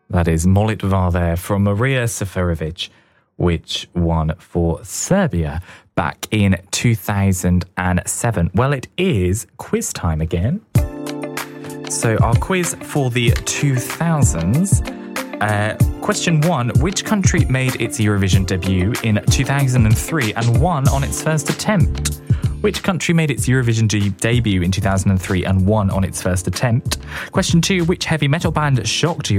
That is Molitva there from Maria Seferovic, which won for Serbia back in 2007. Well, it is quiz time again. So our quiz for the 2000s. Question 1. Which country made its Eurovision debut in 2003 and won on its first attempt? Which country made its Eurovision debut in 2003 and won on its first attempt? Question 2. Which heavy metal band shocked